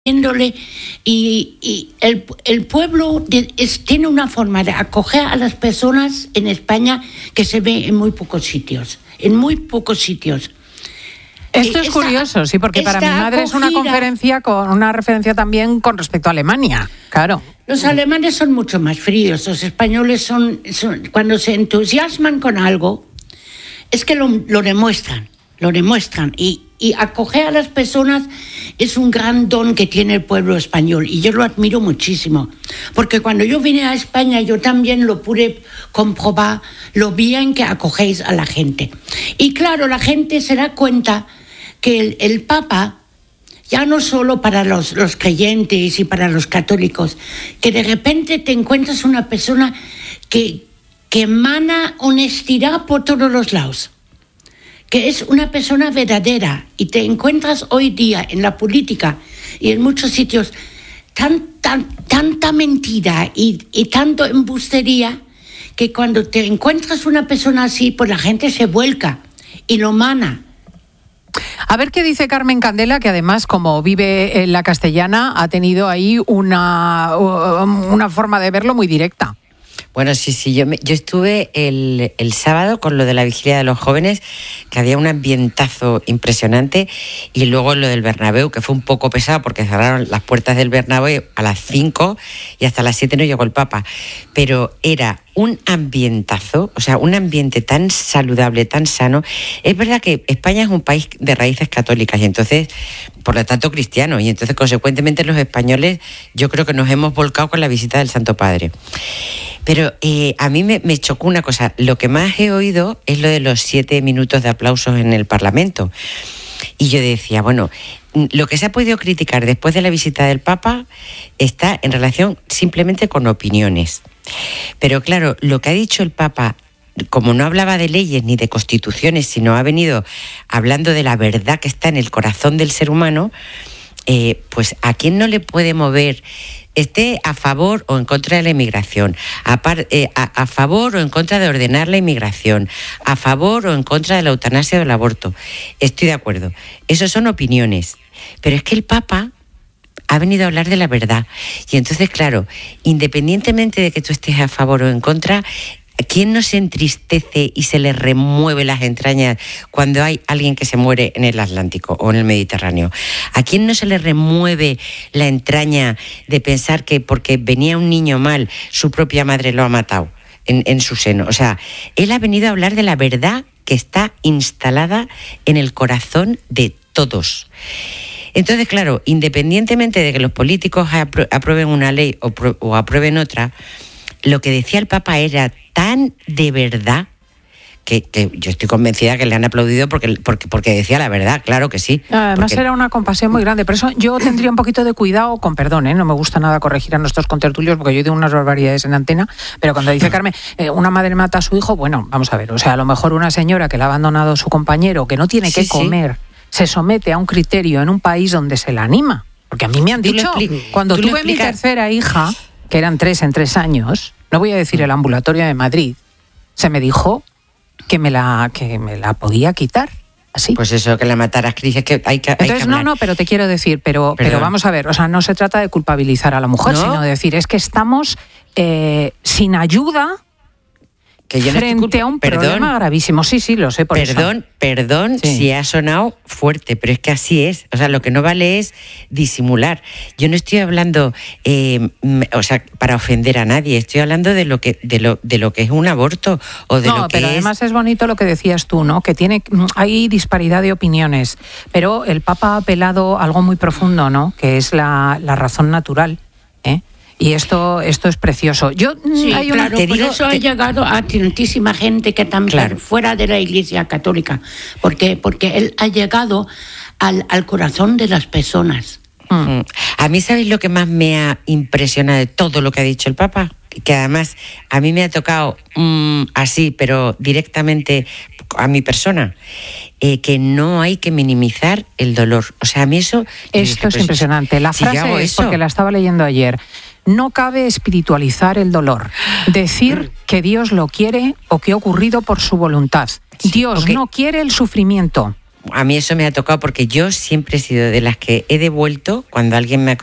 viéndole, y el pueblo tiene una forma de acoger a las personas en España que se ve en muy pocos sitios. Esto es curioso, sí, porque para mi madre es una conferencia con una referencia también con respecto a Alemania, claro. Los alemanes son mucho más fríos, los españoles son cuando se entusiasman con algo, es que lo demuestran. Y acoger a las personas es un gran don que tiene el pueblo español, y yo lo admiro muchísimo, porque cuando yo vine a España yo también lo pude comprobar, lo bien que acogéis a la gente. Y claro, la gente se da cuenta que el Papa, ya no solo para los creyentes y para los católicos, que de repente te encuentras una persona que emana honestidad por todos los lados, que es una persona verdadera, y te encuentras hoy día en la política y en muchos sitios tanta mentira y tanto embustería, que cuando te encuentras una persona así, pues la gente se vuelca y lo mana. A ver qué dice Carmen Candela, que además, como vive en la Castellana, ha tenido ahí una forma de verlo muy directa. Bueno, sí, yo estuve el sábado con lo de la Vigilia de los Jóvenes, que había un ambientazo impresionante, y luego lo del Bernabéu, que fue un poco pesado porque cerraron las puertas del Bernabéu a las 5 y hasta las 7 no llegó el Papa, pero era un ambientazo, o sea, un ambiente tan saludable, tan sano. Es verdad que España es un país de raíces católicas y entonces, por lo tanto, cristiano, y entonces, consecuentemente, los españoles yo creo que nos hemos volcado con la visita del Santo Padre. Pero a mí me chocó una cosa. Lo que más he oído es lo de los 7 minutos de aplausos en el Parlamento. Y yo decía, bueno, lo que se ha podido criticar después de la visita del Papa está en relación simplemente con opiniones. Pero claro, lo que ha dicho el Papa, como no hablaba de leyes ni de constituciones, sino ha venido hablando de la verdad que está en el corazón del ser humano, pues ¿a quién no le puede mover, esté a favor o en contra de la inmigración, a favor o en contra de ordenar la inmigración, a favor o en contra de la eutanasia o del aborto? Estoy de acuerdo. Eso son opiniones. Pero es que el Papa ha venido a hablar de la verdad. Y entonces, claro, independientemente de que tú estés a favor o en contra, ¿quién no se entristece y se le remueve las entrañas cuando hay alguien que se muere en el Atlántico o en el Mediterráneo? ¿A quién no se le remueve la entraña de pensar que porque venía un niño mal, su propia madre lo ha matado en su seno? O sea, él ha venido a hablar de la verdad que está instalada en el corazón de todos. Entonces, claro, independientemente de que los políticos aprueben una ley o aprueben otra, lo que decía el Papa era tan de verdad que yo estoy convencida que le han aplaudido porque decía la verdad, claro que sí. Además era una compasión muy grande, por eso yo tendría un poquito de cuidado, con perdón, no me gusta nada corregir a nuestros contertulios porque yo digo unas barbaridades en antena, pero cuando dice Carmen, una madre mata a su hijo, bueno, vamos a ver, o sea, a lo mejor una señora que le ha abandonado a su compañero, que no tiene que comer, se somete a un criterio en un país donde se la anima, porque a mí me han dicho, cuando tuve mi tercera hija, que eran 3 en 3 años, no voy a decir el ambulatorio de Madrid, se me dijo que me la podía quitar, así. Pues eso, que la mataras, Cris, es que hay que Entonces, hablar. no, pero te quiero decir, pero vamos a ver, o sea, no se trata de culpabilizar a la mujer, sino de decir, es que estamos sin ayuda que yo frente a un problema gravísimo. Sí, lo sé, por eso. Perdón si ha sonado fuerte, pero es que así es. O sea, lo que no vale es disimular. Yo no estoy hablando, para ofender a nadie. Estoy hablando de lo que es un aborto o de lo que es. No, pero además es bonito lo que decías tú, ¿no? Que hay disparidad de opiniones, pero el Papa ha apelado a algo muy profundo, ¿no? Que es la razón natural, ¿eh? Y esto es precioso. Por eso ha llegado a tantísima gente que también fuera de la Iglesia Católica, porque él ha llegado al corazón de las personas. A mí, ¿sabéis lo que más me ha impresionado de todo lo que ha dicho el Papa? Que además a mí me ha tocado así, pero directamente a mi persona, que no hay que minimizar el dolor. O sea, a mí eso... Esto es impresionante. La frase es, porque la estaba leyendo ayer, no cabe espiritualizar el dolor. Decir que Dios lo quiere o que ha ocurrido por su voluntad. Dios no quiere el sufrimiento. a mí eso me ha tocado porque yo siempre he sido de las que he devuelto cuando alguien me ha